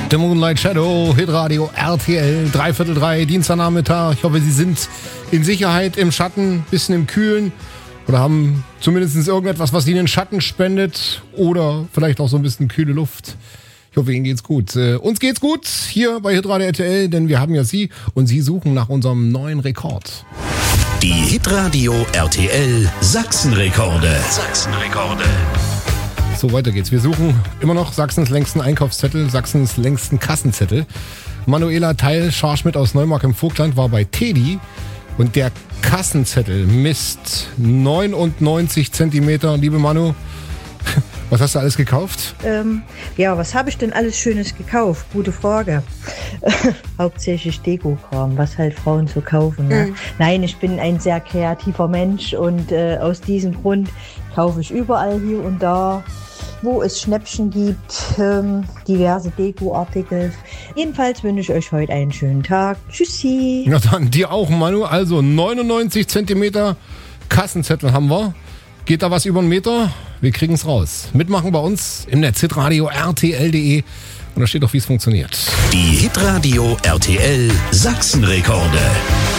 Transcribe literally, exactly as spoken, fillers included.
The Moonlight Shadow, Hitradio R T L, dreiviertel drei, Dienstagnachmittag. Ich hoffe, Sie sind in Sicherheit im Schatten, bisschen im Kühlen oder haben zumindest irgendetwas, was Ihnen Schatten spendet oder vielleicht auch so ein bisschen kühle Luft. Ich hoffe, Ihnen geht's gut. Äh, uns geht's gut hier bei Hitradio R T L, denn wir haben ja Sie und Sie suchen nach unserem neuen Rekord. Die Hitradio R T L Sachsenrekorde. Sachsenrekorde. So, weiter geht's. Wir suchen immer noch Sachsens längsten Einkaufszettel, Sachsens längsten Kassenzettel. Manuela Teil, Scharschmidt aus Neumark im Vogtland, war bei Teddy und der Kassenzettel misst neunundneunzig Zentimeter. Liebe Manu, was hast du alles gekauft? Ähm, ja, was habe ich denn alles Schönes gekauft? Gute Frage. Hauptsächlich Deko-Kram, was halt Frauen so kaufen. Ne? Mhm. Nein, ich bin ein sehr kreativer Mensch und äh, aus diesem Grund kaufe ich überall hier und da, wo es Schnäppchen gibt, ähm, diverse Deko-Artikel. Jedenfalls wünsche ich euch heute einen schönen Tag. Tschüssi. Na dann, dir auch, Manu. Also neunundneunzig Zentimeter Kassenzettel haben wir. Geht da was über einen Meter? Wir kriegen es raus. Mitmachen bei uns im Netz, hitradio R T L punkt de. Und da steht doch, wie es funktioniert. Die Hitradio R T L Sachsenrekorde.